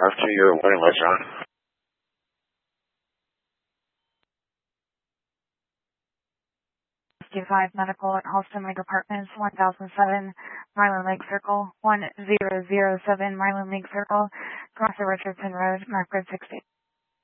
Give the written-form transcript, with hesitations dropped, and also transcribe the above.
After your warning lights are on. Five Medical at Halston Lake Apartments, 1007 Marlin Lake Circle, 1007 Marlin Lake Circle, Grosser Richardson Road, Markwood 60.